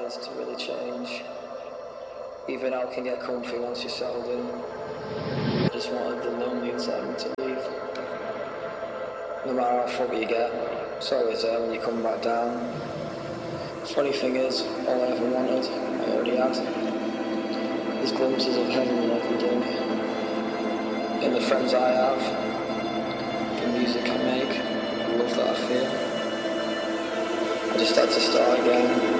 is to really change. Even I can get comfy once you're settled in. I just wanted the lonely excitement to leave. No matter how foggy you get, it's always there when you come back down. Funny thing is, all I ever wanted, I already had. There's glimpses of heaven in every day. In the friends I have, the music I make, the love that I feel. I just had to start again.